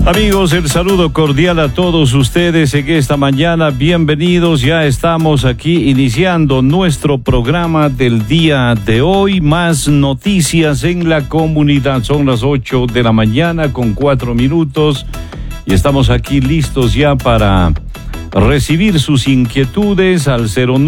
Amigos, el saludo cordial a todos ustedes en esta mañana. Bienvenidos, ya estamos aquí iniciando nuestro programa del día de hoy. Más noticias en la comunidad. Son las 8 de la mañana con 4 minutos y estamos aquí listos ya para recibir sus inquietudes al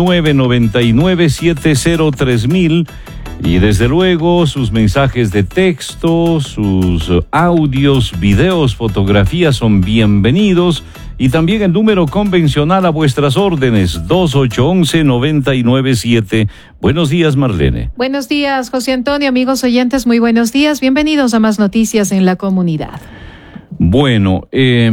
0999-703000. Y desde luego sus mensajes de texto, sus audios, videos, fotografías son bienvenidos. Y también el número convencional a vuestras órdenes, 2811-997. Buenos días, Marlene. Buenos días, José Antonio, amigos oyentes, muy buenos días. Bienvenidos a Más Noticias en la Comunidad. Bueno,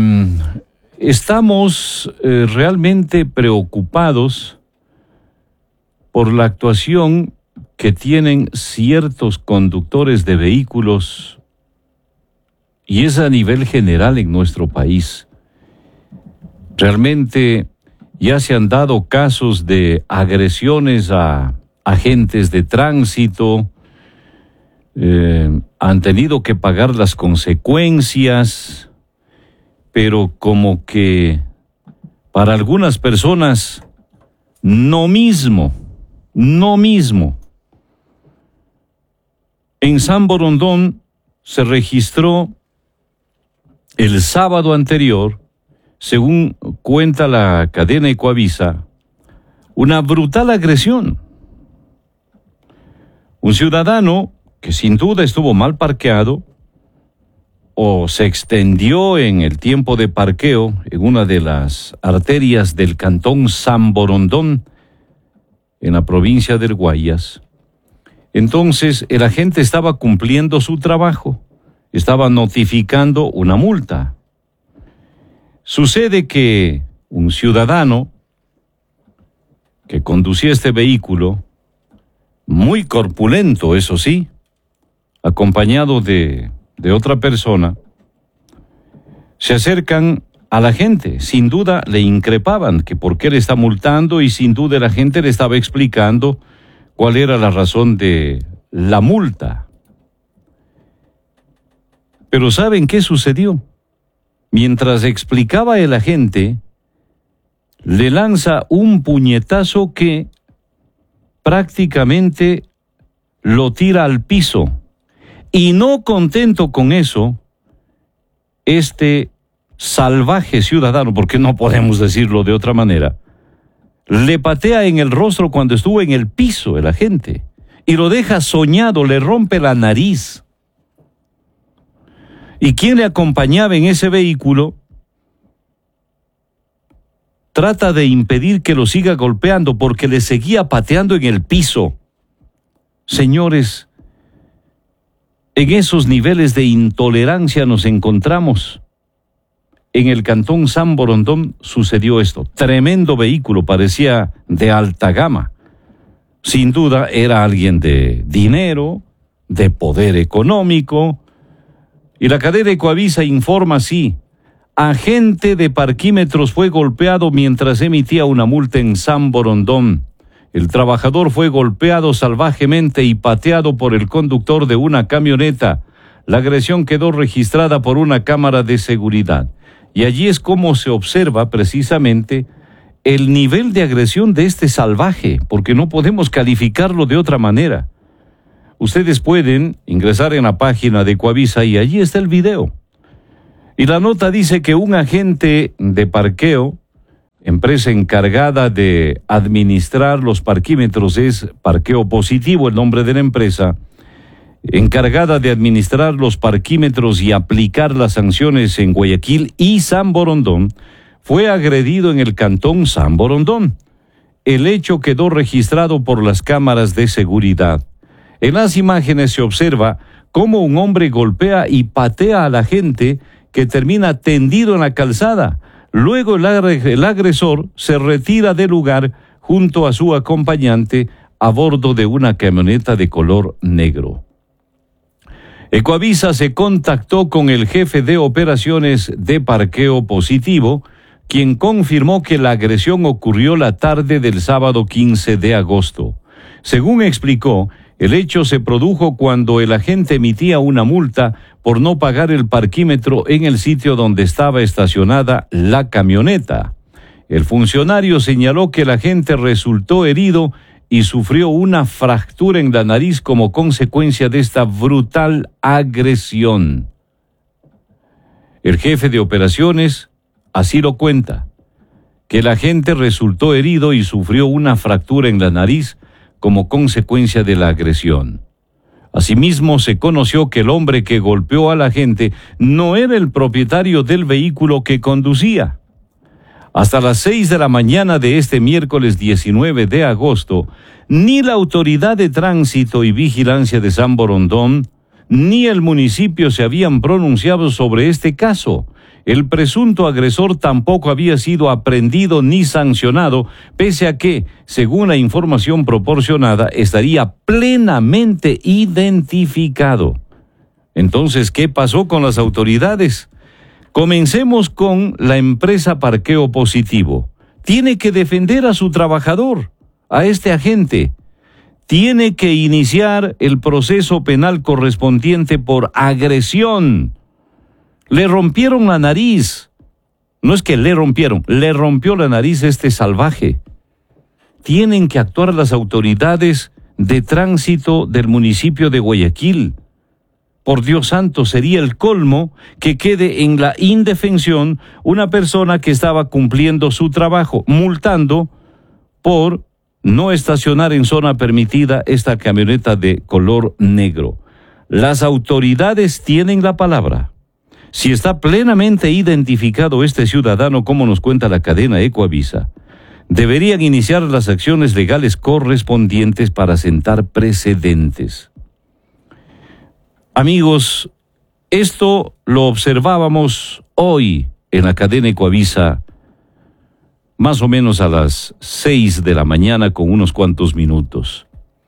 estamos realmente preocupados por la actuación que tienen ciertos conductores de vehículos, y es a nivel general en nuestro país. Realmente ya se han dado casos de agresiones a agentes de tránsito, han tenido que pagar las consecuencias, pero como que para algunas personas no mismo. En San Borondón se registró el sábado anterior, según cuenta la cadena Ecuavisa, una brutal agresión. Un ciudadano que sin duda estuvo mal parqueado o se extendió en el tiempo de parqueo en una de las arterias del cantón San Borondón, en la provincia del Guayas. Entonces, el agente estaba cumpliendo su trabajo, estaba notificando una multa. Sucede que un ciudadano que conducía este vehículo, muy corpulento, eso sí, acompañado de otra persona, se acercan a la gente. Sin duda le increpaban que por qué le está multando, y sin duda la gente le estaba explicando cuál era la razón de la multa. Pero ¿saben qué sucedió? Mientras explicaba el agente, le lanza un puñetazo que prácticamente lo tira al piso. Y no contento con eso, este salvaje ciudadano, porque no podemos decirlo de otra manera, le patea en el rostro cuando estuvo en el piso el agente y lo deja soñado, le rompe la nariz. ¿Y quién le acompañaba en ese vehículo? Trata de impedir que lo siga golpeando porque le seguía pateando en el piso. Señores, en esos niveles de intolerancia nos encontramos. En el cantón San Borondón sucedió esto. Tremendo vehículo, parecía de alta gama. Sin duda era alguien de dinero, de poder económico. Y la cadena Ecuavisa informa así: agente de parquímetros fue golpeado mientras emitía una multa en San Borondón. El trabajador fue golpeado salvajemente y pateado por el conductor de una camioneta. La agresión quedó registrada por una cámara de seguridad. Y allí es como se observa precisamente el nivel de agresión de este salvaje, porque no podemos calificarlo de otra manera. Ustedes pueden ingresar en la página de Ecuavisa y allí está el video. Y la nota dice que un agente de parqueo, empresa encargada de administrar los parquímetros, es Parqueo Positivo el nombre de la empresa, encargada de administrar los parquímetros y aplicar las sanciones en Guayaquil y San Borondón, fue agredido en el cantón San Borondón. El hecho quedó registrado por las cámaras de seguridad. En las imágenes se observa cómo un hombre golpea y patea a la gente que termina tendido en la calzada. Luego el agresor se retira del lugar junto a su acompañante a bordo de una camioneta de color negro. Ecuavisa se contactó con el jefe de operaciones de Parqueo Positivo, quien confirmó que la agresión ocurrió la tarde del sábado 15 de agosto. Según explicó, el hecho se produjo cuando el agente emitía una multa por no pagar el parquímetro en el sitio donde estaba estacionada la camioneta. El funcionario señaló que el agente resultó herido y sufrió una fractura en la nariz como consecuencia de esta brutal agresión. El jefe de operaciones así lo cuenta, que el agente resultó herido y sufrió una fractura en la nariz como consecuencia de la agresión. Asimismo, se conoció que el hombre que golpeó al agente no era el propietario del vehículo que conducía. Hasta las 6 de la mañana de este miércoles 19 de agosto, ni la Autoridad de Tránsito y Vigilancia de San Borondón, ni el municipio se habían pronunciado sobre este caso. El presunto agresor tampoco había sido aprehendido ni sancionado, pese a que, según la información proporcionada, estaría plenamente identificado. Entonces, ¿qué pasó con las autoridades? Comencemos con la empresa Parqueo Positivo. Tiene que defender a su trabajador, a este agente. Tiene que iniciar el proceso penal correspondiente por agresión. Le rompieron la nariz. No es que le rompió la nariz este salvaje. Tienen que actuar las autoridades de tránsito del municipio de Guayaquil. Por Dios santo, sería el colmo que quede en la indefensión una persona que estaba cumpliendo su trabajo, multando por no estacionar en zona permitida esta camioneta de color negro. Las autoridades tienen la palabra. Si está plenamente identificado este ciudadano, como nos cuenta la cadena Ecoavisa, deberían iniciar las acciones legales correspondientes para sentar precedentes. Amigos, esto lo observábamos hoy en la cadena Ecoavisa, más o menos a las 6 de la mañana con unos cuantos minutos.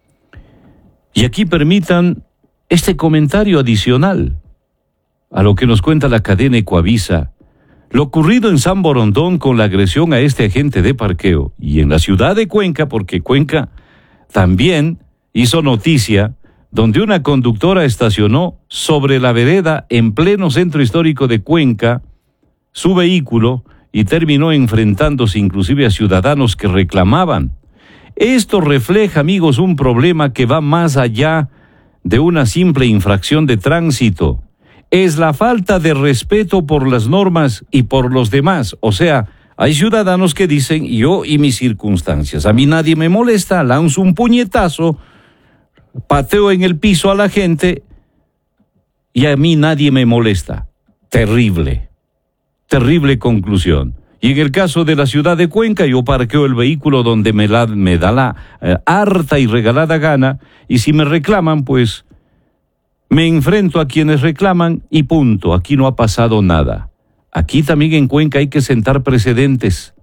Y aquí permitan este comentario adicional a lo que nos cuenta la cadena Ecoavisa, lo ocurrido en San Borondón con la agresión a este agente de parqueo, y en la ciudad de Cuenca, porque Cuenca también hizo noticia, donde una conductora estacionó sobre la vereda en pleno centro histórico de Cuenca su vehículo y terminó enfrentándose inclusive a ciudadanos que reclamaban. Esto refleja, amigos, un problema que va más allá de una simple infracción de tránsito. Es la falta de respeto por las normas y por los demás. O sea, hay ciudadanos que dicen, yo y mis circunstancias, a mí nadie me molesta, lanzo un puñetazo, pateo en el piso a la gente y a mí nadie me molesta. Terrible conclusión. Y en el caso de la ciudad de Cuenca, yo parqueo el vehículo donde me da la harta y regalada gana, y si me reclaman, pues me enfrento a quienes reclaman y punto, aquí no ha pasado nada. Aquí también en Cuenca hay que sentar precedentes.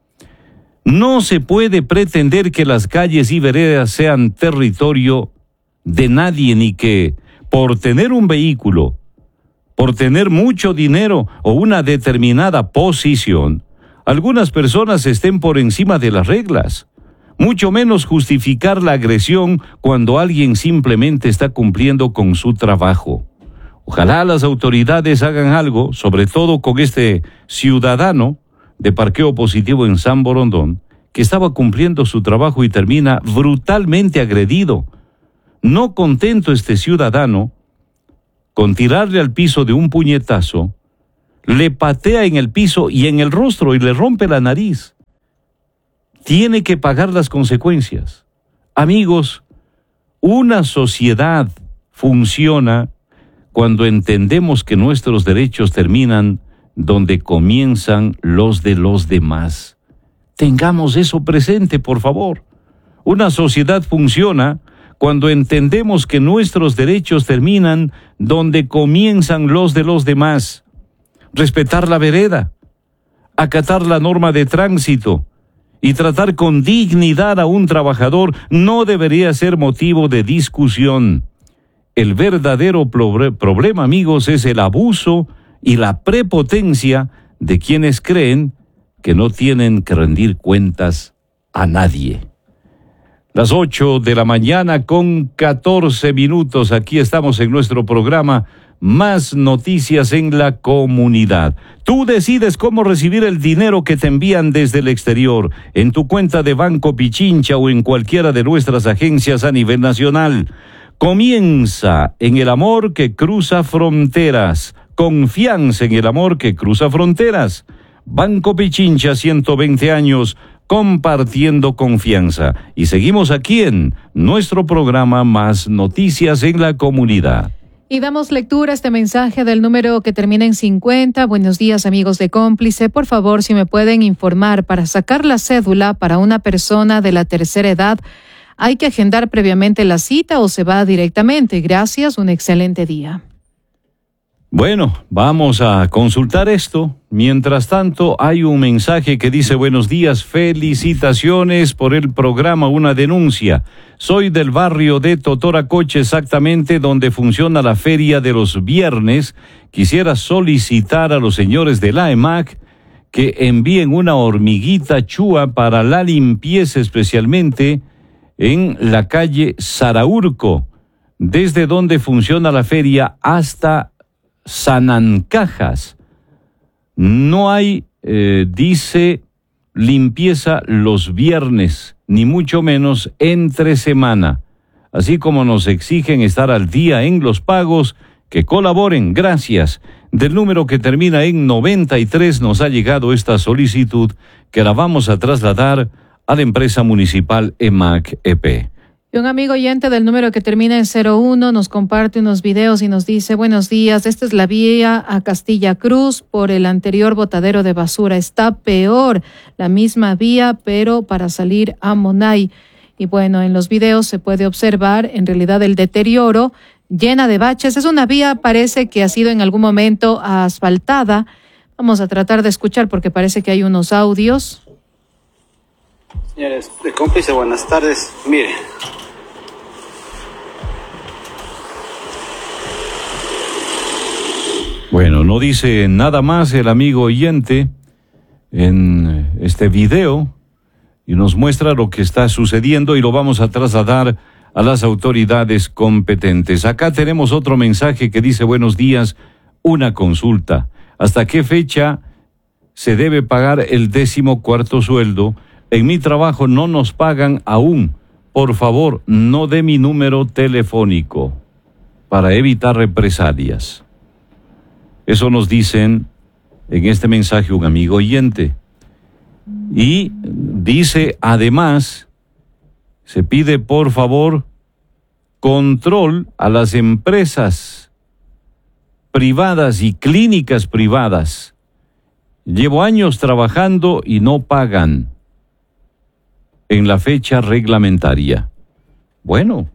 No se puede pretender que las calles y veredas sean territorio de nadie, ni que por tener un vehículo, por tener mucho dinero o una determinada posición, algunas personas estén por encima de las reglas. Mucho menos justificar la agresión cuando alguien simplemente está cumpliendo con su trabajo. Ojalá las autoridades hagan algo, sobre todo con este ciudadano de Parqueo Positivo en San Borondón, que estaba cumpliendo su trabajo y termina brutalmente agredido. No contento este ciudadano con tirarle al piso de un puñetazo, le patea en el piso y en el rostro y le rompe la nariz. Tiene que pagar las consecuencias. Amigos, una sociedad funciona cuando entendemos que nuestros derechos terminan donde comienzan los de los demás. Tengamos eso presente, por favor. Una sociedad funciona cuando entendemos que nuestros derechos terminan donde comienzan los de los demás. Respetar la vereda, acatar la norma de tránsito y tratar con dignidad a un trabajador no debería ser motivo de discusión. El verdadero problema, amigos, es el abuso y la prepotencia de quienes creen que no tienen que rendir cuentas a nadie. Las 8 de la mañana con 14 minutos. Aquí estamos en nuestro programa Más Noticias en la Comunidad. Tú decides cómo recibir el dinero que te envían desde el exterior, en tu cuenta de Banco Pichincha o en cualquiera de nuestras agencias a nivel nacional. Comienza en el amor que cruza fronteras. Confianza en el amor que cruza fronteras. Banco Pichincha, 120 años, compartiendo confianza. Y seguimos aquí en nuestro programa Más Noticias en la Comunidad. Y damos lectura a este mensaje del número que termina en 50. Buenos días, amigos de Cómplice. Por favor, si me pueden informar, para sacar la cédula para una persona de la tercera edad, ¿hay que agendar previamente la cita o se va directamente? Gracias, un excelente día. Bueno, vamos a consultar esto. Mientras tanto, hay un mensaje que dice: buenos días, felicitaciones por el programa, una denuncia. Soy del barrio de Totoracoche, exactamente donde funciona la feria de los viernes. Quisiera solicitar a los señores de la EMAC que envíen una hormiguita chúa para la limpieza, especialmente en la calle Saraurco, desde donde funciona la feria hasta Sanancajas. No hay, dice, limpieza los viernes, ni mucho menos entre semana. Así como nos exigen estar al día en los pagos, que colaboren. Gracias. Del número que termina en 93 nos ha llegado esta solicitud que la vamos a trasladar a la empresa municipal EMAC-EP. Y un amigo oyente del número que termina en 01 nos comparte unos videos y nos dice: buenos días, esta es la vía a Castilla Cruz por el anterior botadero de basura. Está peor, la misma vía, pero para salir a Monay. Y bueno, en los videos se puede observar en realidad el deterioro, llena de baches. Es una vía, parece que ha sido en algún momento asfaltada. Vamos a tratar de escuchar porque parece que hay unos audios. Señores de Cómplice, buenas tardes. Mire. Bueno, no dice nada más el amigo oyente en este video y nos muestra lo que está sucediendo y lo vamos a trasladar a las autoridades competentes. Acá tenemos otro mensaje que dice: buenos días, una consulta. ¿Hasta qué fecha se debe pagar el 14º sueldo? En mi trabajo no nos pagan aún. Por favor, no dé mi número telefónico para evitar represalias. Eso nos dicen en este mensaje un amigo oyente. Y dice además, se pide por favor control a las empresas privadas y clínicas privadas. Llevo años trabajando y no pagan en la fecha reglamentaria. Bueno,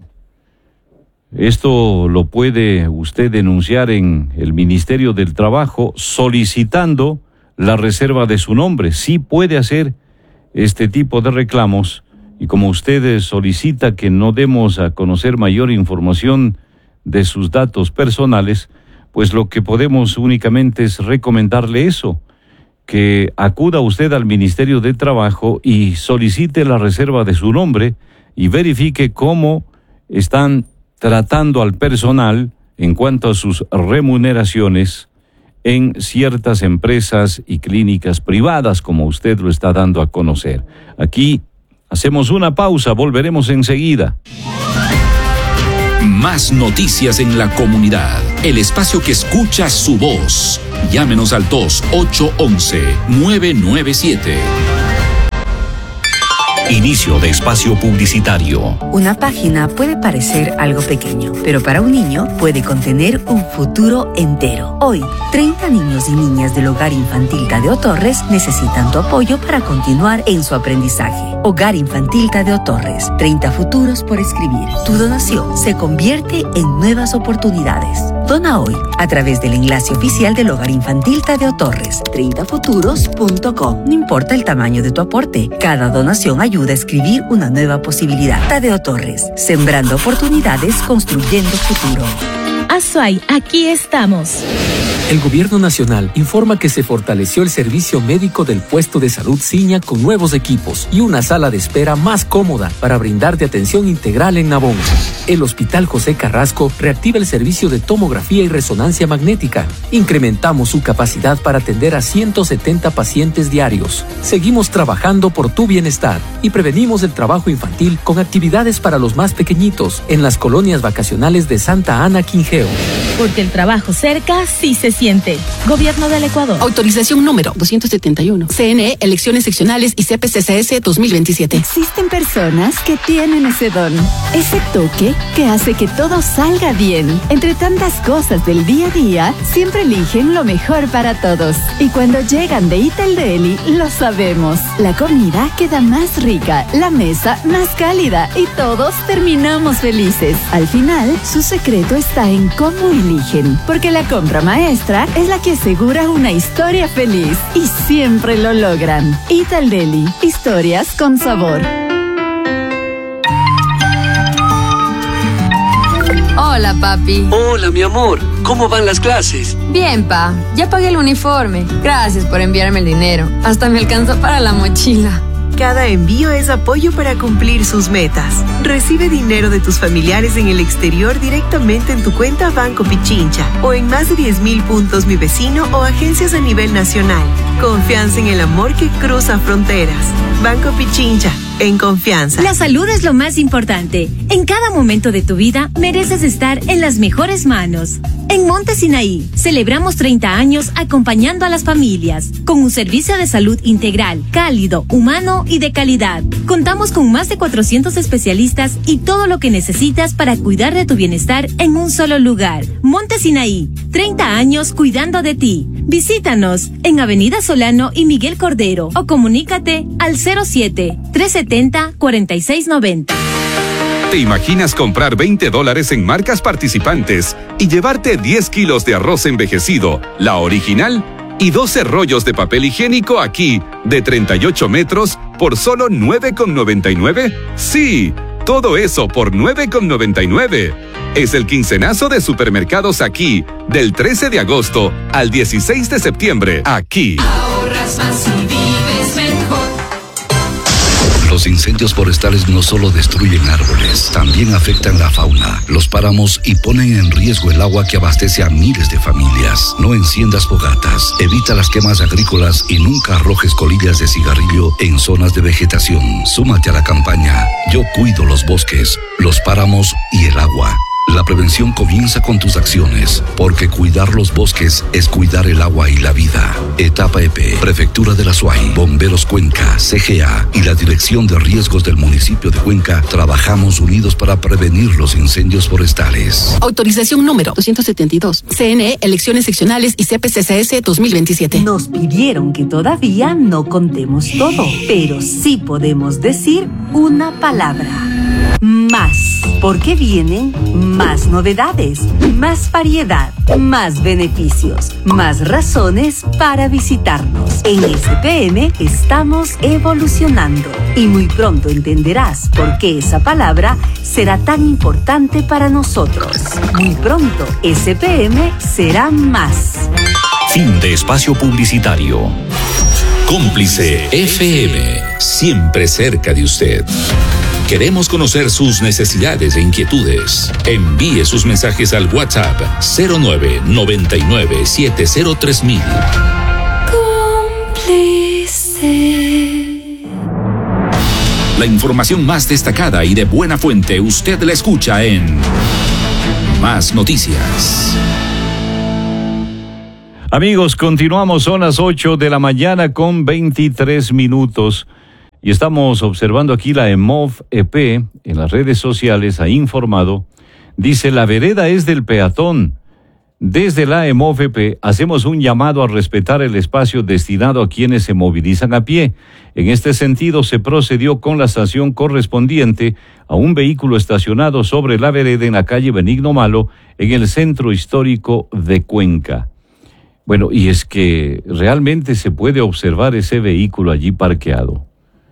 esto lo puede usted denunciar en el Ministerio del Trabajo solicitando la reserva de su nombre. Sí puede hacer este tipo de reclamos, y como usted solicita que no demos a conocer mayor información de sus datos personales, pues lo que podemos únicamente es recomendarle eso, que acuda usted al Ministerio de Trabajo y solicite la reserva de su nombre y verifique cómo están tratando al personal en cuanto a sus remuneraciones en ciertas empresas y clínicas privadas, como usted lo está dando a conocer. Aquí hacemos una pausa, volveremos enseguida. Más noticias en la comunidad. El espacio que escucha su voz. Llámenos al 2811-997. Inicio de espacio publicitario. Una página puede parecer algo pequeño, pero para un niño puede contener un futuro entero. Hoy, 30 niños y niñas del Hogar Infantil Tadeo Torres necesitan tu apoyo para continuar en su aprendizaje. Hogar Infantil Tadeo Torres, 30 futuros por escribir. Tu donación se convierte en nuevas oportunidades. Dona hoy a través del enlace oficial del Hogar Infantil Tadeo Torres, 30futuros.com. No importa el tamaño de tu aporte, cada donación ayuda a escribir una nueva posibilidad. Tadeo Torres, sembrando oportunidades, construyendo futuro. Azuay, aquí estamos. El Gobierno Nacional informa que se fortaleció el servicio médico del puesto de salud Ciña con nuevos equipos y una sala de espera más cómoda para brindarte atención integral en Nabón. El Hospital José Carrasco reactiva el servicio de tomografía y resonancia magnética. Incrementamos su capacidad para atender a 170 pacientes diarios. Seguimos trabajando por tu bienestar y prevenimos el trabajo infantil con actividades para los más pequeñitos en las colonias vacacionales de Santa Ana, Quingeo. Porque el trabajo cerca sí se siente. Gobierno del Ecuador. Autorización número 271. CNE, elecciones seccionales y CPCCS 2027. Existen personas que tienen ese don, ese toque que hace que todo salga bien. Entre tantas cosas del día a día, siempre eligen lo mejor para todos. Y cuando llegan de Ital Deli, lo sabemos. La comida queda más rica, la mesa más cálida y todos terminamos felices. Al final, su secreto está en cómo eligen, porque la compra maestra es la que asegura una historia feliz y siempre lo logran. Ital Deli, historias con sabor. Hola, papi. Hola, mi amor. ¿Cómo van las clases? Bien, pa. Ya pagué el uniforme. Gracias por enviarme el dinero. Hasta me alcanzó para la mochila. Cada envío es apoyo para cumplir sus metas. Recibe dinero de tus familiares en el exterior directamente en tu cuenta Banco Pichincha o en más de 10.000 puntos Mi Vecino o agencias a nivel nacional. Confianza en el amor que cruza fronteras. Banco Pichincha, en confianza. La salud es lo más importante. En cada momento de tu vida mereces estar en las mejores manos. En Monte Sinaí celebramos 30 años acompañando a las familias con un servicio de salud integral, cálido, humano y de calidad. Contamos con más de 400 especialistas y todo lo que necesitas para cuidar de tu bienestar en un solo lugar. Monte Sinaí, 30 años cuidando de ti. Visítanos en Avenida Solano y Miguel Cordero o comunícate al 07-370-4690. ¿Te imaginas comprar $20 en marcas participantes y llevarte 10 kilos de arroz envejecido, la original, y 12 rollos de papel higiénico aquí, de 38 metros, por solo $9,99? Sí, todo eso por $9,99. Es el quincenazo de Supermercados Aquí, del 13 de agosto al 16 de septiembre, aquí. Ahorras más y vives mejor. Los incendios forestales no solo destruyen árboles, también afectan la fauna, los páramos y ponen en riesgo el agua que abastece a miles de familias. No enciendas fogatas, evita las quemas agrícolas y nunca arrojes colillas de cigarrillo en zonas de vegetación. Súmate a la campaña Yo cuido los bosques, los páramos y el agua. La prevención comienza con tus acciones, porque cuidar los bosques es cuidar el agua y la vida. Etapa EP, Prefectura de la SUAY, Bomberos Cuenca, CGA y la Dirección de Riesgos del municipio de Cuenca trabajamos unidos para prevenir los incendios forestales. Autorización número 272. CNE, elecciones seccionales y CPCCS 2027. Nos pidieron que todavía no contemos todo, pero sí podemos decir una palabra. Más, porque vienen más novedades, más variedad, más beneficios, más razones para visitarnos. En SPM estamos evolucionando y muy pronto entenderás por qué esa palabra será tan importante para nosotros. Muy pronto, SPM será más. Fin de espacio publicitario. Cómplice FM, siempre cerca de usted. Queremos conocer sus necesidades e inquietudes. Envíe sus mensajes al WhatsApp 0999703000. Cómplice. La información más destacada y de buena fuente usted la escucha en Más Noticias. Amigos, continuamos, son las 8 de la mañana con 23 minutos. Y estamos observando aquí la EMOV EP en las redes sociales, ha informado, dice: la vereda es del peatón. Desde la EMOV EP hacemos un llamado a respetar el espacio destinado a quienes se movilizan a pie. En este sentido, se procedió con la sanción correspondiente a un vehículo estacionado sobre la vereda en la calle Benigno Malo, en el centro histórico de Cuenca. Bueno, y es que realmente se puede observar ese vehículo allí parqueado.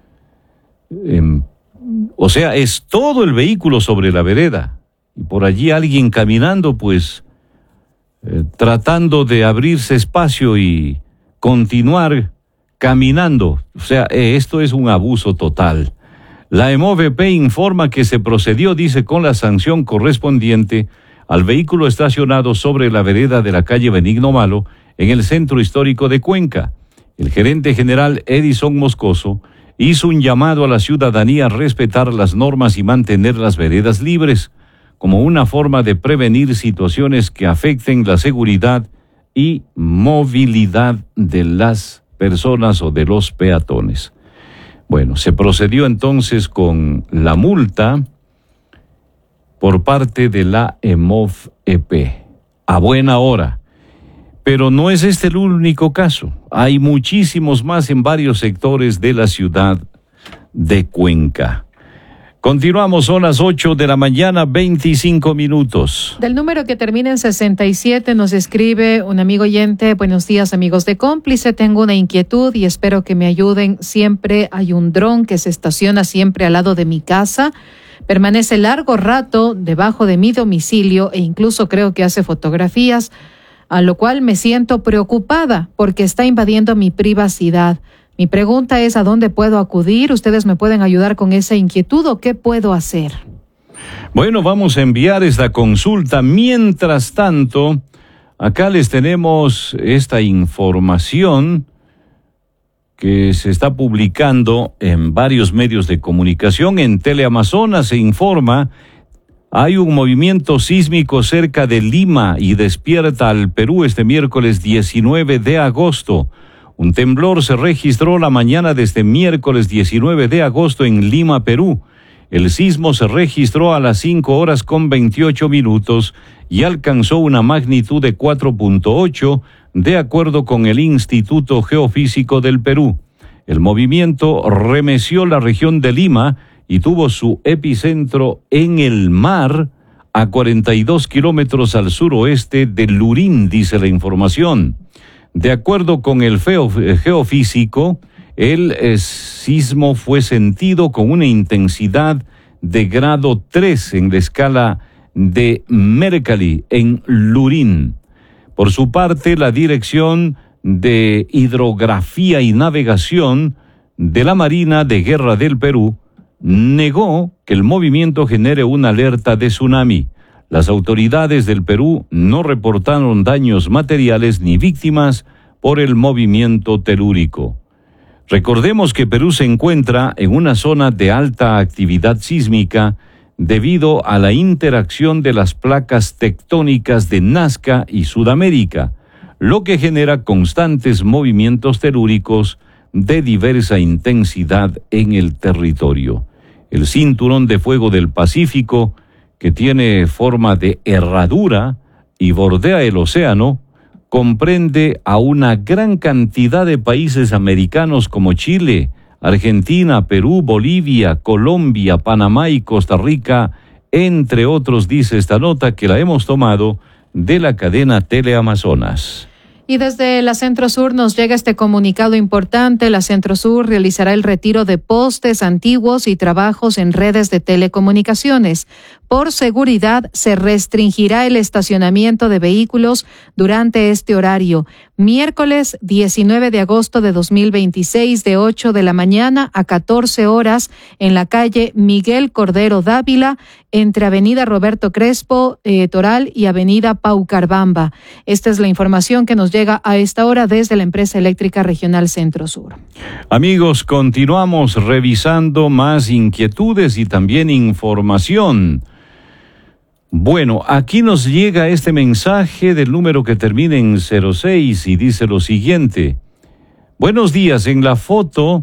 O sea, es todo el vehículo sobre la vereda y por allí alguien caminando, pues tratando de abrirse espacio y continuar caminando. O sea, esto es un abuso total. La EMOVP informa que se procedió, dice, con la sanción correspondiente al vehículo estacionado sobre la vereda de la calle Benigno Malo en el centro histórico de Cuenca. El gerente general Edison Moscoso hizo un llamado a la ciudadanía a respetar las normas y mantener las veredas libres, como una forma de prevenir situaciones que afecten la seguridad y movilidad de las personas o de los peatones. Bueno, se procedió entonces con la multa por parte de la EMOVP, a buena hora. Pero no es este el único caso. Hay muchísimos más en varios sectores de la ciudad de Cuenca. Continuamos, son las 8 de la mañana, 25 minutos. Del número que termina en 67 nos escribe un amigo oyente: buenos días, amigos de Cómplice, tengo una inquietud y espero que me ayuden. Siempre hay un dron que se estaciona siempre al lado de mi casa, permanece largo rato debajo de mi domicilio e incluso creo que hace fotografías, a lo cual me siento preocupada porque está invadiendo mi privacidad. Mi pregunta es: ¿a dónde puedo acudir? ¿Ustedes me pueden ayudar con esa inquietud o qué puedo hacer? Bueno, vamos a enviar esta consulta. Mientras tanto, acá les tenemos esta información que se está publicando en varios medios de comunicación. En Teleamazonas se informa: hay un movimiento sísmico cerca de Lima y despierta al Perú este miércoles 19 de agosto. Un temblor se registró la mañana de este miércoles 19 de agosto en Lima, Perú. El sismo se registró a las 5:28 y alcanzó una magnitud de 4.8, de acuerdo con el Instituto Geofísico del Perú. El movimiento remeció la región de Lima y tuvo su epicentro en el mar, a 42 kilómetros al suroeste de Lurín, dice la información. De acuerdo con el geofísico, el sismo fue sentido con una intensidad de grado 3 en la escala de Mercalli en Lurín. Por su parte, la Dirección de Hidrografía y Navegación de la Marina de Guerra del Perú negó que el movimiento genere una alerta de tsunami. Las autoridades del Perú no reportaron daños materiales ni víctimas por el movimiento telúrico. Recordemos que Perú se encuentra en una zona de alta actividad sísmica debido a la interacción de las placas tectónicas de Nazca y Sudamérica, lo que genera constantes movimientos telúricos de diversa intensidad en el territorio. El cinturón de fuego del Pacífico, que tiene forma de herradura y bordea el océano, comprende a una gran cantidad de países americanos como Chile, Argentina, Perú, Bolivia, Colombia, Panamá y Costa Rica, entre otros, dice esta nota que la hemos tomado de la cadena Teleamazonas. Y desde la Centro Sur nos llega este comunicado importante. La Centro Sur realizará el retiro de postes antiguos y trabajos en redes de telecomunicaciones. Por seguridad, se restringirá el estacionamiento de vehículos durante este horario. Miércoles 19 de agosto de 2026, de 8 de la mañana a 14 horas, en la calle Miguel Cordero Dávila, entre Avenida Roberto Crespo, Toral y Avenida Paucarbamba. Esta es la información que nos llega a esta hora desde la empresa eléctrica regional Centro Sur. Amigos, continuamos revisando más inquietudes y también información. Bueno, aquí nos llega este mensaje del número que termina en 06 y dice lo siguiente: buenos días, en la foto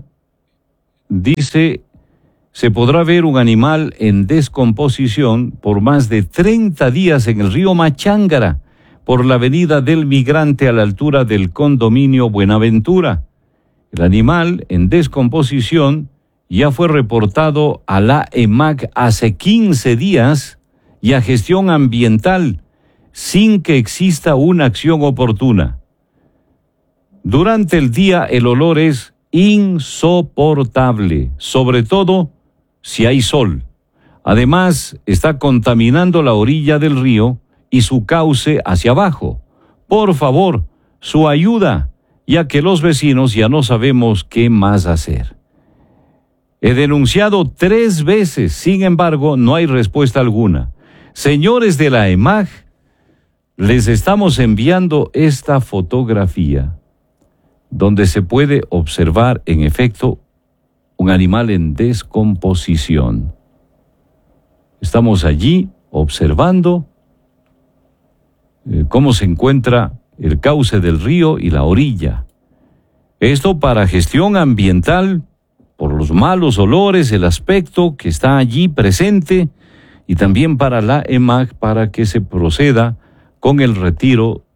dice se podrá ver un animal en descomposición por más de 30 días en el río Machángara, por la avenida del Migrante a la altura del condominio Buenaventura. El animal en descomposición ya fue reportado a la EMAC hace 15 días y a Gestión Ambiental sin que exista una acción oportuna. Durante el día el olor es insoportable, sobre todo si hay sol. Además, está contaminando la orilla del río y su cauce hacia abajo. por favor, su ayuda, ya que los vecinos ya no sabemos qué más hacer. He denunciado 3 veces, sin embargo, no hay respuesta alguna. Señores de la EMAG, les estamos enviando esta fotografía donde se puede observar, en efecto, un animal en descomposición. Estamos allí observando cómo se encuentra el cauce del río y la orilla. Esto para gestión ambiental, por los malos olores, el aspecto que está allí presente, y también para la EMAG, para que se proceda con el retiro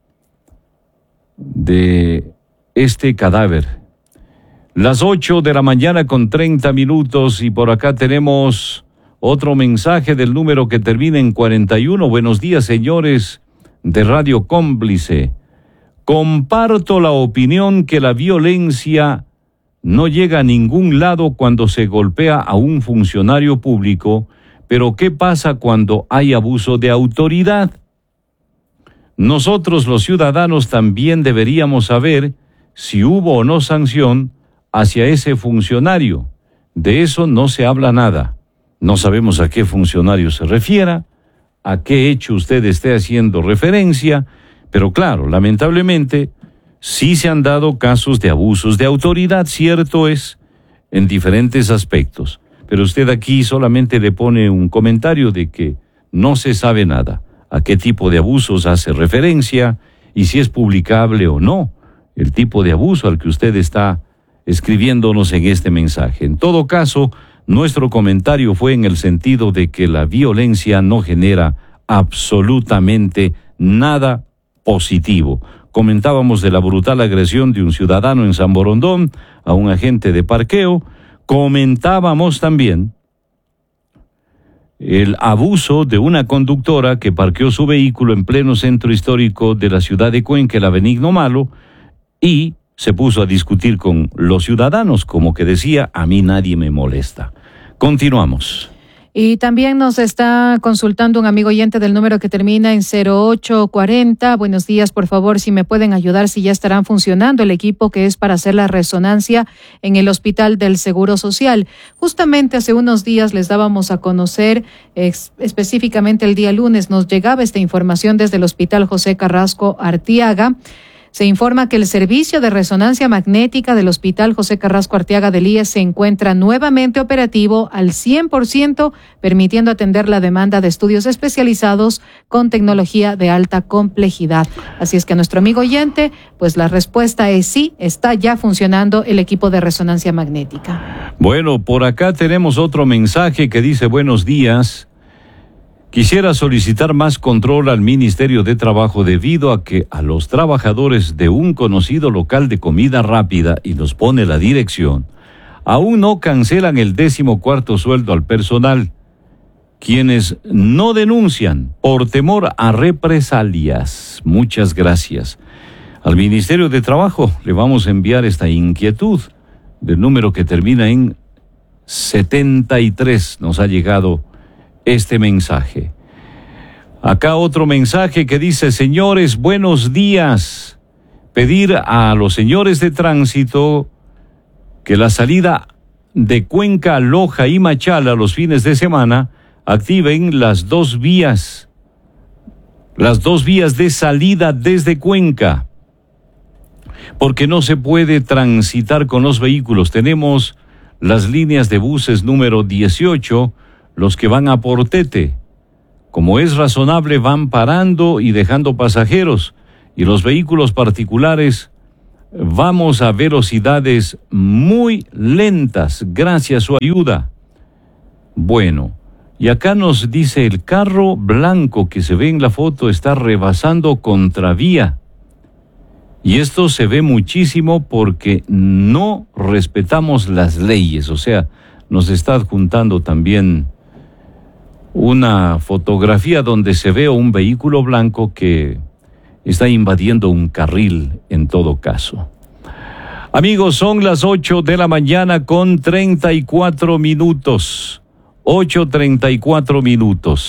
de este cadáver. Las 8 de la mañana con 30 minutos, y por acá tenemos otro mensaje del número que termina en 41. Buenos días, señores de Radio Cómplice. Comparto la opinión que la violencia no llega a ningún lado cuando se golpea a un funcionario público, pero ¿qué pasa cuando hay abuso de autoridad? Nosotros los ciudadanos también deberíamos saber si hubo o no sanción hacia ese funcionario. De eso no se habla nada. No sabemos a qué funcionario se refiera, a qué hecho usted esté haciendo referencia, pero claro, lamentablemente, sí se han dado casos de abusos de autoridad, cierto es, en diferentes aspectos. Pero usted aquí solamente le pone un comentario de que no se sabe nada, a qué tipo de abusos hace referencia y si es publicable o no el tipo de abuso al que usted está escribiéndonos en este mensaje. En todo caso, nuestro comentario fue en el sentido de que la violencia no genera absolutamente nada positivo. Comentábamos de la brutal agresión de un ciudadano en San Borondón a un agente de parqueo. Comentábamos también el abuso de una conductora que parqueó su vehículo en pleno centro histórico de la ciudad de Cuenca, la Benigno Malo, y se puso a discutir con los ciudadanos, como que decía, a mí nadie me molesta. Continuamos. Y también nos está consultando un amigo oyente del número que termina en 0840. Buenos días, por favor, si me pueden ayudar, si ya estarán funcionando el equipo que es para hacer la resonancia en el Hospital del Seguro Social. Justamente hace unos días les dábamos a conocer, específicamente el día lunes, nos llegaba esta información desde el Hospital José Carrasco Arteaga. Se informa que el servicio de resonancia magnética del Hospital José Carrasco Arteaga del IES se encuentra nuevamente operativo al 100%, permitiendo atender la demanda de estudios especializados con tecnología de alta complejidad. Así es que a nuestro amigo oyente, pues la respuesta es sí, está ya funcionando el equipo de resonancia magnética. Bueno, por acá tenemos otro mensaje que dice: buenos días. Quisiera solicitar más control al Ministerio de Trabajo debido a que a los trabajadores de un conocido local de comida rápida, y nos pone la dirección, aún no cancelan el 14º sueldo al personal, quienes no denuncian por temor a represalias. Muchas gracias. Al Ministerio de Trabajo le vamos a enviar esta inquietud del número que termina en 73. Nos ha llegado este mensaje. Acá otro mensaje que dice: señores, buenos días. Pedir a los señores de tránsito que la salida de Cuenca, Loja y Machala los fines de semana activen las dos vías de salida desde Cuenca, porque no se puede transitar con los vehículos. Tenemos las líneas de buses número 18, los que van a Portete. Como es razonable, van parando y dejando pasajeros, y los vehículos particulares vamos a velocidades muy lentas, gracias a su ayuda. Bueno, y acá nos dice: el carro blanco que se ve en la foto está rebasando contravía. Y esto se ve muchísimo porque no respetamos las leyes. O sea, nos está adjuntando también una fotografía donde se ve un vehículo blanco que está invadiendo un carril en todo caso. Amigos, son las 8 de la mañana con 34 minutos. 8:34 minutos.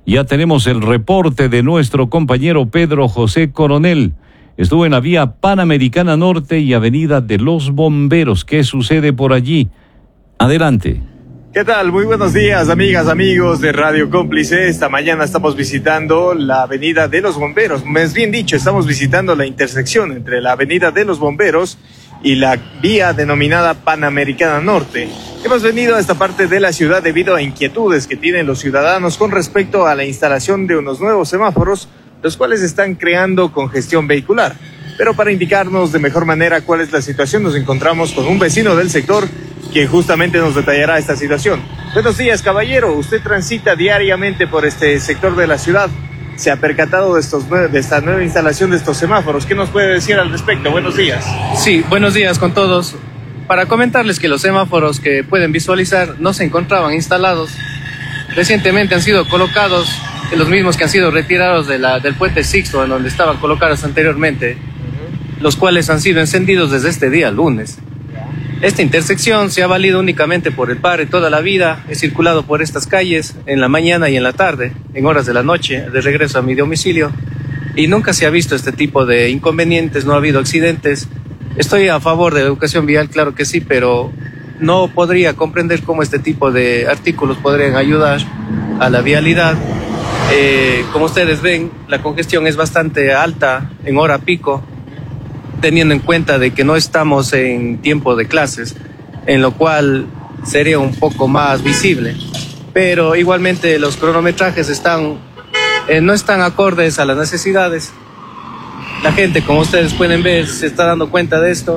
Ya tenemos el reporte de nuestro compañero Pedro José Coronel. Estuvo en la vía Panamericana Norte y Avenida de los Bomberos. ¿Qué sucede por allí? Adelante. ¿Qué tal? Muy buenos días, amigas, amigos de Radio Cómplice. Esta mañana estamos visitando la Avenida de los Bomberos. Más bien dicho, estamos visitando la intersección entre la Avenida de los Bomberos y la vía denominada Panamericana Norte. Hemos venido a esta parte de la ciudad debido a inquietudes que tienen los ciudadanos con respecto a la instalación de unos nuevos semáforos, los cuales están creando congestión vehicular. Pero para indicarnos de mejor manera cuál es la situación, nos encontramos con un vecino del sector que justamente nos detallará esta situación. Buenos días, caballero. Usted transita diariamente por este sector de la ciudad. ¿Se ha percatado de esta nueva instalación de estos semáforos? ¿Qué nos puede decir al respecto? Buenos días. Sí, buenos días con todos. Para comentarles que los semáforos que pueden visualizar no se encontraban instalados. Recientemente han sido colocados, los mismos que han sido retirados del puente Sixto, en donde estaban colocados anteriormente, los cuales han sido encendidos desde este día, lunes. Esta intersección se ha valido únicamente por el padre toda la vida. He circulado por estas calles en la mañana y en la tarde, en horas de la noche, de regreso a mi domicilio, y nunca se ha visto este tipo de inconvenientes, no ha habido accidentes. Estoy a favor de la educación vial, claro que sí, pero no podría comprender cómo este tipo de artículos podrían ayudar a la vialidad. Como ustedes ven, la congestión es bastante alta en hora pico, teniendo en cuenta de que no estamos en tiempo de clases, en lo cual sería un poco más visible. Pero igualmente los cronometrajes no están acordes a las necesidades. La gente, como ustedes pueden ver, se está dando cuenta de esto,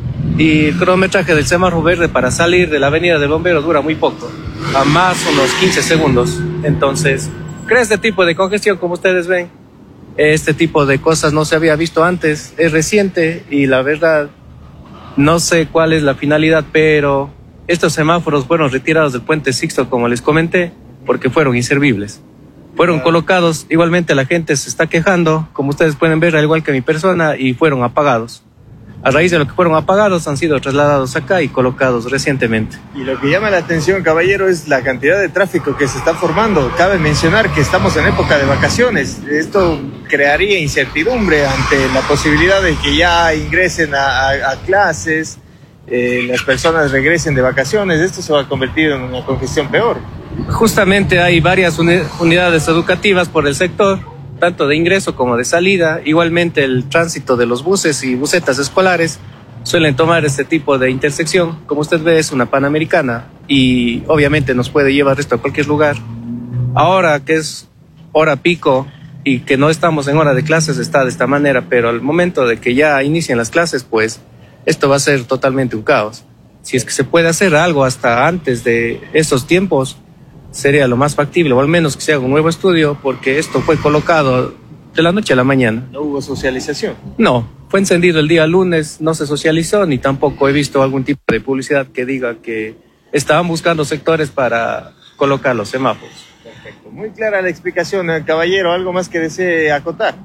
y el cronometraje del semáforo verde para salir de la avenida del Bombero dura muy poco, a más unos 15 segundos. Entonces, crea este tipo de congestión, como ustedes ven. Este tipo de cosas no se había visto antes, es reciente y la verdad no sé cuál es la finalidad, pero estos semáforos fueron retirados del puente Sixto, como les comenté, porque fueron inservibles. Fueron colocados, igualmente la gente se está quejando, como ustedes pueden ver, al igual que mi persona, y fueron apagados. A raíz de lo que fueron apagados, han sido trasladados acá y colocados recientemente. Y lo que llama la atención, caballero, es la cantidad de tráfico que se está formando. Cabe mencionar que estamos en época de vacaciones. Esto crearía incertidumbre ante la posibilidad de que ya ingresen a clases, las personas regresen de vacaciones. Esto se va a convertir en una congestión peor. Justamente hay varias unidades educativas por el sector, tanto de ingreso como de salida. Igualmente el tránsito de los buses y busetas escolares suelen tomar este tipo de intersección. Como usted ve, es una Panamericana y obviamente nos puede llevar esto a cualquier lugar. Ahora que es hora pico y que no estamos en hora de clases está de esta manera, pero al momento de que ya inicien las clases, pues esto va a ser totalmente un caos. Si es que se puede hacer algo hasta antes de esos tiempos, sería lo más factible, o al menos que se haga un nuevo estudio, porque esto fue colocado de la noche a la mañana. ¿No hubo socialización? No, fue encendido el día lunes, no se socializó, ni tampoco he visto algún tipo de publicidad que diga que estaban buscando sectores para colocar los semáforos. Perfecto, muy clara la explicación, caballero. ¿Algo más que desee acotar?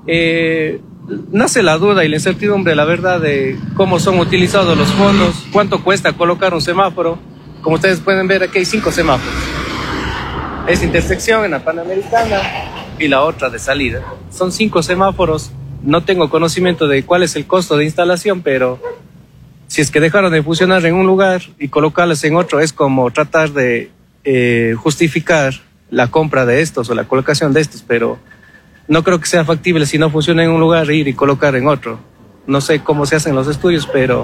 Nace la duda y la incertidumbre, la verdad, de cómo son utilizados los fondos, cuánto cuesta colocar un semáforo. Como ustedes pueden ver, aquí hay 5 semáforos. Esta intersección en la Panamericana y la otra de salida. Son 5 semáforos. No tengo conocimiento de cuál es el costo de instalación, pero si es que dejaron de funcionar en un lugar y colocarlos en otro, es como tratar de justificar la compra de estos o la colocación de estos, pero no creo que sea factible si no funciona en un lugar ir y colocar en otro. No sé cómo se hacen los estudios, pero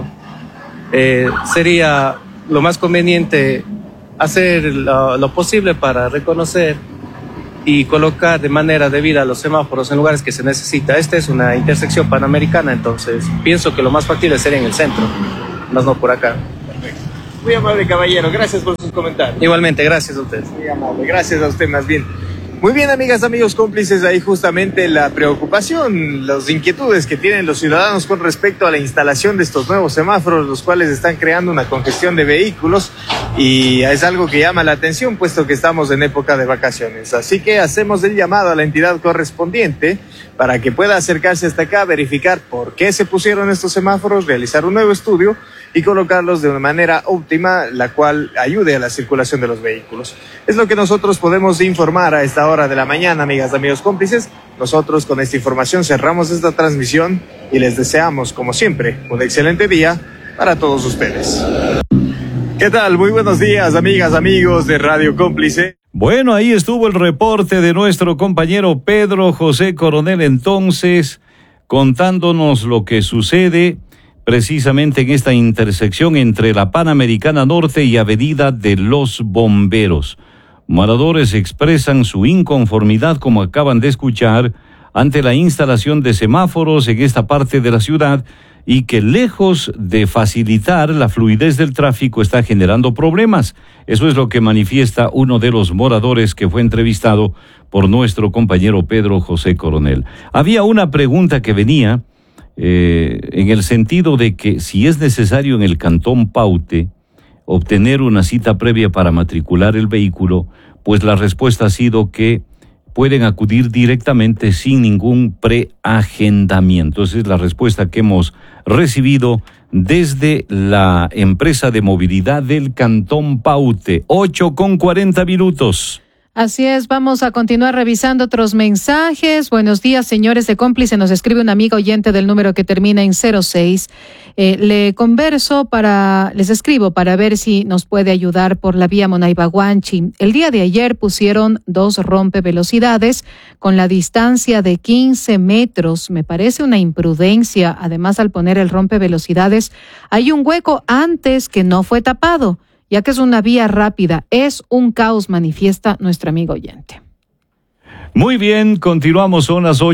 sería lo más conveniente hacer lo posible para reconocer y colocar de manera debida los semáforos en lugares que se necesita. Esta es una intersección panamericana, entonces pienso que lo más factible sería en el centro, más no por acá. Perfecto. Muy amable, caballero, gracias por sus comentarios. Igualmente, gracias a ustedes. Muy amable, gracias a usted más bien. Muy bien, amigas, amigos cómplices, ahí justamente la preocupación, las inquietudes que tienen los ciudadanos con respecto a la instalación de estos nuevos semáforos, los cuales están creando una congestión de vehículos, y es algo que llama la atención puesto que estamos en época de vacaciones. Así que hacemos el llamado a la entidad correspondiente para que pueda acercarse hasta acá, verificar por qué se pusieron estos semáforos, realizar un nuevo estudio y colocarlos de una manera óptima, la cual ayude a la circulación de los vehículos. Es lo que nosotros podemos informar a esta hora de la mañana, amigas, amigos cómplices. Nosotros con esta información cerramos esta transmisión y les deseamos, como siempre, un excelente día para todos ustedes. ¿Qué tal? Muy buenos días, amigas, amigos de Radio Cómplice. Bueno, ahí estuvo el reporte de nuestro compañero Pedro José Coronel, entonces, contándonos lo que sucede precisamente en esta intersección entre la Panamericana Norte y Avenida de los Bomberos. Moradores expresan su inconformidad, como acaban de escuchar, ante la instalación de semáforos en esta parte de la ciudad y que lejos de facilitar la fluidez del tráfico está generando problemas. Eso es lo que manifiesta uno de los moradores que fue entrevistado por nuestro compañero Pedro José Coronel. Había una pregunta que venía en el sentido de que si es necesario en el Cantón Paute obtener una cita previa para matricular el vehículo, pues la respuesta ha sido que pueden acudir directamente sin ningún preagendamiento. Esa es la respuesta que hemos recibido desde la empresa de movilidad del Cantón Paute. 8:40. Así es, vamos a continuar revisando otros mensajes. Buenos días, señores de Cómplice. Nos escribe una amiga oyente del número que termina en 06. Les escribo para ver si nos puede ayudar por la vía Monaiba-Guanchi. El día de ayer pusieron 2 rompevelocidades con la distancia de 15 metros. Me parece una imprudencia. Además, al poner el rompevelocidades, hay un hueco antes que no fue tapado, ya que es una vía rápida. Es un caos, manifiesta nuestro amigo oyente. Muy bien, continuamos, son las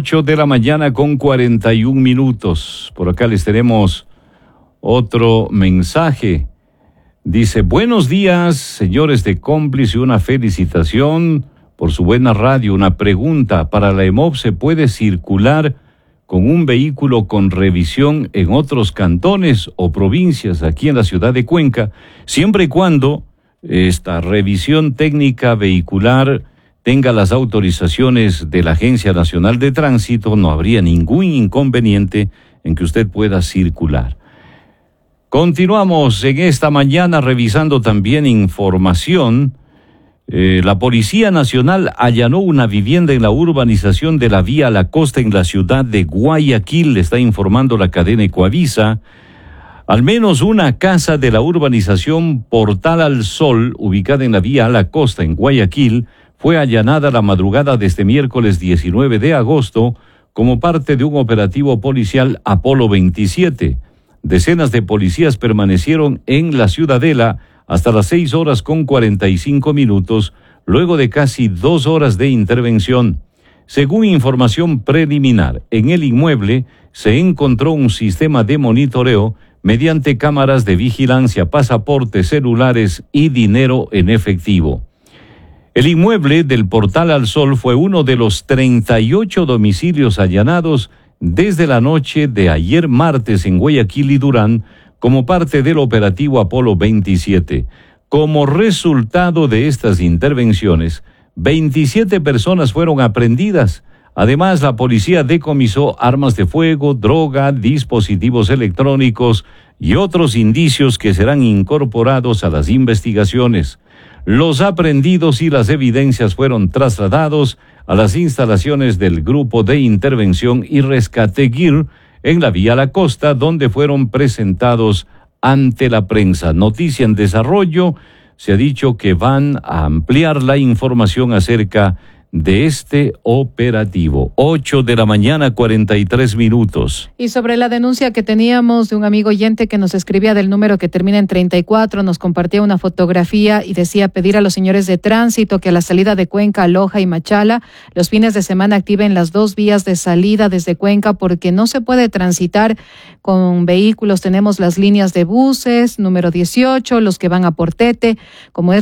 8:41. Por acá les tenemos otro mensaje. Dice, buenos días, señores de Cómplice, una felicitación por su buena radio. Una pregunta, ¿para la EMOV se puede circular con un vehículo con revisión en otros cantones o provincias aquí en la ciudad de Cuenca, siempre y cuando esta revisión técnica vehicular tenga las autorizaciones de la Agencia Nacional de Tránsito? No habría ningún inconveniente en que usted pueda circular. Continuamos en esta mañana revisando también información. La Policía Nacional allanó una vivienda en la urbanización de la Vía La Costa en la ciudad de Guayaquil, le está informando la cadena Ecoavisa. Al menos una casa de la urbanización Portal al Sol, ubicada en la Vía La Costa en Guayaquil, fue allanada la madrugada de este miércoles 19 de agosto como parte de un operativo policial Apolo 27. Decenas de policías permanecieron en la ciudadela hasta las 6:45, luego de casi 2 horas de intervención. Según información preliminar, en el inmueble se encontró un sistema de monitoreo mediante cámaras de vigilancia, pasaportes, celulares y dinero en efectivo. El inmueble del Portal al Sol fue uno de los 38 domicilios allanados desde la noche de ayer martes en Guayaquil y Durán, como parte del operativo Apolo 27. Como resultado de estas intervenciones, 27 personas fueron aprehendidas. Además, la policía decomisó armas de fuego, droga, dispositivos electrónicos y otros indicios que serán incorporados a las investigaciones. Los aprehendidos y las evidencias fueron trasladados a las instalaciones del Grupo de Intervención y Rescate GIR en la Vía La Costa, donde fueron presentados ante la prensa. Noticia en desarrollo, se ha dicho que van a ampliar la información acerca de este operativo. 8:43. Y sobre la denuncia que teníamos de un amigo oyente que nos escribía del número que termina en 34, nos compartía una fotografía y decía pedir a los señores de tránsito que a la salida de Cuenca, Loja y Machala, los fines de semana activen las 2 vías de salida desde Cuenca porque no se puede transitar con vehículos. Tenemos las líneas de buses, número 18, los que van a Portete, como es